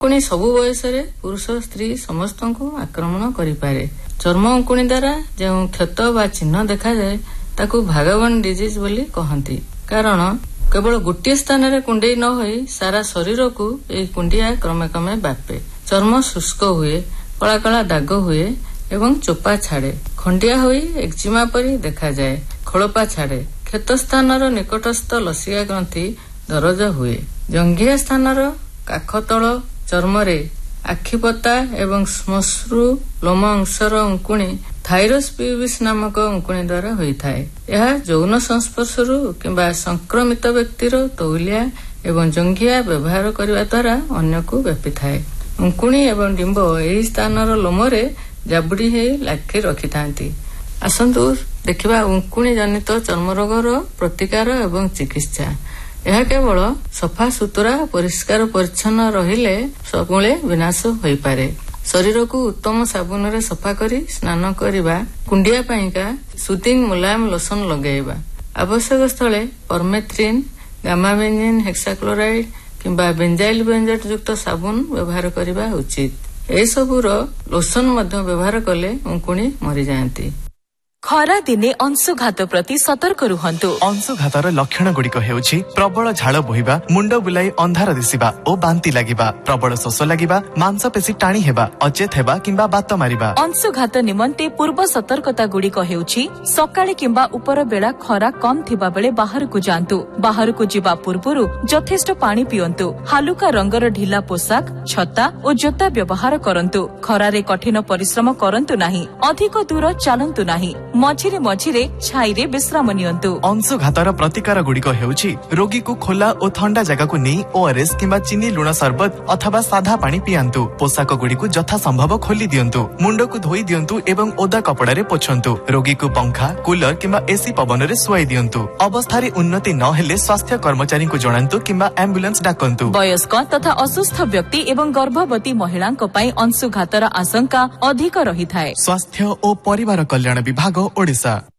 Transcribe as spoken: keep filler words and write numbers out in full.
अंकुणी सबु बयस पुरुष स्त्री समस्त को आक्रमण करिपारे। चर्म अंकुणी द्वारा जो क्षत बा चिन्ह देखा जाए ताकू भागवन डिजीज बोली कहती। कारण केवल गोटे स्थान रे कुंडई न होई सारा शरीर को यह कुंडिया क्रमे क्रमे व्यापे। चर्म शुष्क हुए, कला कला दाग हुए एवं चोपा छाड़े। खंडिया होई एक्जिमा परी देखा जाए। खोलपा छाड़े। क्षत स्थान निकटस्थ लसिया ग्रंथि दरज हुए। जंघिया स्थान काखतल चर्मरे आखिपता एवं श्मश्रु लोम अंशर अंकुणी थाइरस प्यूबिस नामक अंकुणी द्वारा होइथाए। यह यौन संस्पर्शरु किंबा संक्रमित व्यक्तिर तौलिया एवं जंघिया व्यवहार करने द्वारा अन्य को व्यापी थाए। अंकुणी एवं डिंब यही स्थान लोमरे जाबुड़ी हे लाखी रखि थांती। आसंतु देखिबा अंकुणी जनित चर्म रोगर प्रतिकार एवं चिकित्सा। यह केवल सफा सुतरा परिष्कार परिच्छन्न रहिले सबुले विनाश होई पारे। शरीर को उत्तम साबुन रे सफा करी स्नान करिबा। कुंडिया पाइका सुदिंग मुलायम लोशन लगाइबा। आवश्यक स्थले परमेथ्रिन, गामाबेंजीन हेक्साक्लोराइड किंबा बेंजाइल बेंजेट युक्त साबुन व्यवहार करिबा उचित। ए सबुर लोशन मध्य व्यवहार कले अंकुणी मरि जायंती। खरा दिने अंशुघात प्रति सतर्क रुहंतु। अंशुघातर लक्षण गुड़िक हेउछि प्रबल झाड़ बोहिबा, मुंड बुलाई अंधार दिसिबा ओ बांती लागिबा, प्रबल शोष लागिबा, मांसपेशी टाणी हेबा, अचेत हेबा किंबा बात मारिबा। अंशुघात निमंते पूर्व सतर्कता गुड़िक हेउछि सकाळे किंबा उपर बेला खरा कम थिबा बेले बाहर को जांतु। बाहर को जिबा पूर्वरु यथेष्ट पानी पियंतु। हालुका रंगर ढिला पोशाक, छता और जोता व्यवहार करंतु। खरारे कठिन परिश्रम करंतु नाही। अधिक दूर चलंतु नाही। मझिरे मझिरे छाईरे विश्राम नियंतु। अंशुघातर प्रतिकार गुड़िक हेउछि रोगी को खोला और ठंडा जगह को नहीं ओआरएस किंबा चीनी लुण शरबत अथवा साधा पानी पियांतु। पोशाक गुड़िक जथा संभव खोली दियंतु। मुंड को धोई दियंतु एवं ओदा कपड़ा रे पोछंतु। रोगी को पंखा, कूलर किंबा एसी पवन रे सुआई दियंतु। अवस्था रे उन्नति न हेले स्वास्थ्य कर्मचारी को जणांतु किंबा एम्बुलेंस डाकंतु। वयस्क तथा असुस्थ व्यक्ति एवं गर्भवती महिलांक पई अंशुघातर आशंका अधिक रही थाए। स्वास्थ्य और परिवार कल्याण विभाग ओडिशा।